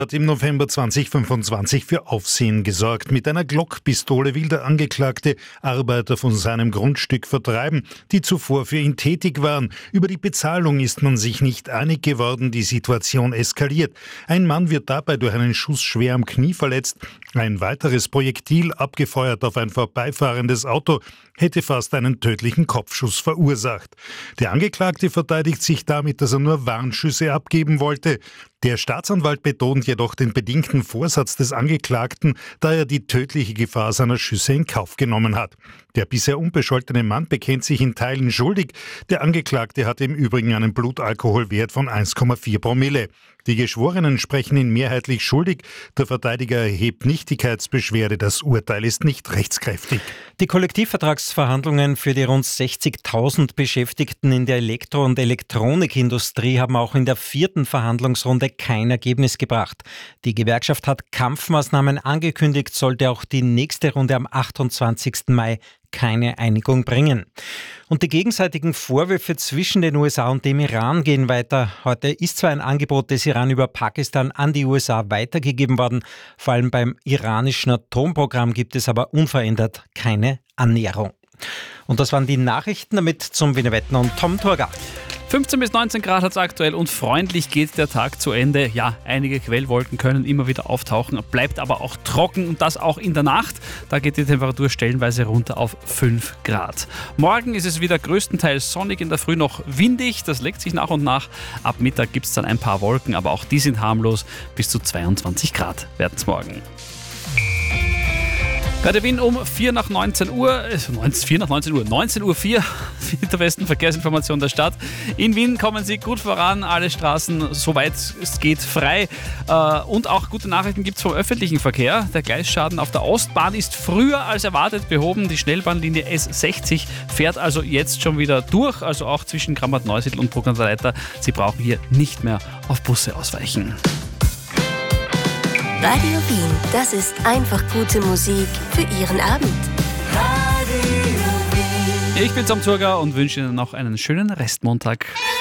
Hat im November 2025 für Aufsehen gesorgt. Mit einer Glockpistole will der Angeklagte Arbeiter von seinem Grundstück vertreiben, die zuvor für ihn tätig waren. Über die Bezahlung ist man sich nicht einig geworden. Die Situation eskaliert. Ein Mann wird dabei durch einen Schuss schwer am Knie verletzt. Ein weiteres Projektil, abgefeuert auf ein vorbeifahrendes Auto, hätte fast einen tödlichen Kopfschuss verursacht. Der Angeklagte verteidigt sich damit, dass er nur Warnschüsse abgeben wollte. Der Staatsanwalt betont jedoch den bedingten Vorsatz des Angeklagten, da er die tödliche Gefahr seiner Schüsse in Kauf genommen hat. Der bisher unbescholtene Mann bekennt sich in Teilen schuldig. Der Angeklagte hatte im Übrigen einen Blutalkoholwert von 1,4 Promille. Die Geschworenen sprechen ihn mehrheitlich schuldig. Der Verteidiger erhebt Nichtigkeitsbeschwerde. Das Urteil ist nicht rechtskräftig. Die Kollektivvertragsverhandlungen für die rund 60.000 Beschäftigten in der Elektro- und Elektronikindustrie haben auch in der 4. Verhandlungsrunde kein Ergebnis gebracht. Die Gewerkschaft hat Kampfmaßnahmen angekündigt, sollte auch die nächste Runde am 28. Mai keine Einigung bringen. Und die gegenseitigen Vorwürfe zwischen den USA und dem Iran gehen weiter. Heute ist zwar ein Angebot des Iran über Pakistan an die USA weitergegeben worden. Vor allem beim iranischen Atomprogramm gibt es aber unverändert keine Annäherung. Und das waren die Nachrichten, damit zum Wiener Wetten und Tom Torger. 15 bis 19 Grad hat es aktuell und freundlich geht der Tag zu Ende. Ja, einige Quellwolken können immer wieder auftauchen, bleibt aber auch trocken und das auch in der Nacht. Da geht die Temperatur stellenweise runter auf 5 Grad. Morgen ist es wieder größtenteils sonnig, in der Früh noch windig. Das legt sich nach und nach. Ab Mittag gibt es dann ein paar Wolken, aber auch die sind harmlos. Bis zu 22 Grad werden es morgen. Bei der Wien um 4 nach 19 Uhr, 19.04 Uhr, mit der besten Verkehrsinformation der Stadt. In Wien kommen Sie gut voran, alle Straßen, soweit es geht, frei. Und auch gute Nachrichten gibt es vom öffentlichen Verkehr. Der Gleisschaden auf der Ostbahn ist früher als erwartet behoben. Die Schnellbahnlinie S60 fährt also jetzt schon wieder durch, also auch zwischen Krampach-Neusiedl und Bruckner Leiter. Sie brauchen hier nicht mehr auf Busse ausweichen. Radio Wien, das ist einfach gute Musik für Ihren Abend. Ich bin Tom Zurger und wünsche Ihnen noch einen schönen Restmontag.